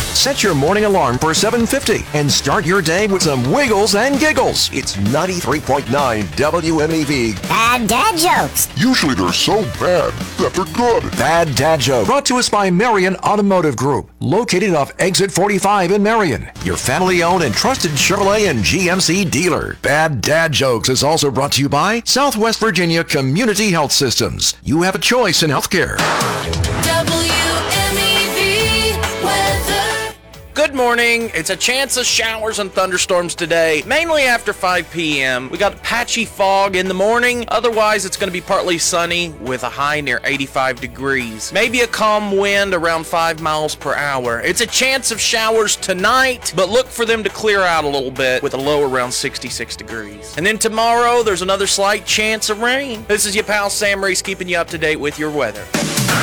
Set your morning alarm for 7:50 and start your day with some wiggles and giggles. It's 93.9 WMEV. Bad dad jokes. Usually they're so bad that they're good. Bad Dad Joke. Brought to us by Marion Automotive Group. Located off Exit 45 in Marion. Your family-owned and trusted Chevrolet and GMC dealer. Bad Dad Jokes is also brought to you by Southwest Virginia Community Health Systems. You have a choice in healthcare. WMEV weather. Good morning. It's a chance of showers and thunderstorms today, mainly after 5 p.m. We got patchy fog in the morning. Otherwise, it's going to be partly sunny with a high near 85 degrees. Maybe a calm wind around 5 miles per hour. It's a chance of showers tonight, but look for them to clear out a little bit with a low around 66 degrees. And then tomorrow, there's another slight chance of rain. This is your pal Sam Reese keeping you up to date with your weather.